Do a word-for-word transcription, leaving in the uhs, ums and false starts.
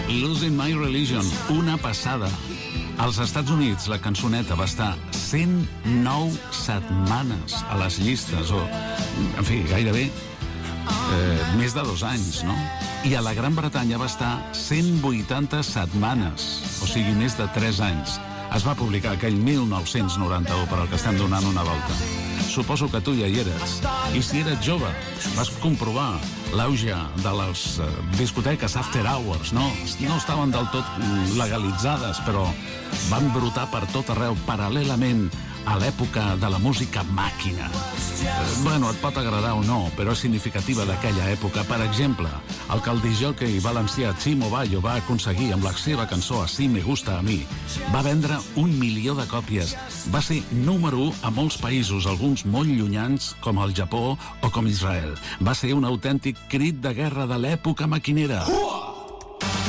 Losing My Religion, una passada. Als Estats Units la cançoneta va estar cent nou setmanes a les llistes, o, en fi, gairebé eh, més de dos anys, no? I a la Gran Bretanya va estar cent vuitanta setmanes, o sigui, més de tres anys. Es va publicar aquell mil nou-cents noranta-u, per al que estem donant una volta. Suposo que tu ja hi eres. I si eres jove, vas comprovar l'auge de les uh, discoteques after hours, no? No estaven del tot legalitzades, però van brotar per tot arreu paral·lelament a l'època de la música màquina. Eh, bueno, et pot agradar o no, però és significativa d'aquella època. Per exemple, el que el discjòquei valencià Chimo Bayo va aconseguir amb la seva cançó Así me gusta a mi va vendre un milió de còpies. Va ser número u a molts països, alguns molt llunyans, com el Japó o com Israel. Va ser un autèntic crit de guerra de l'època maquinera.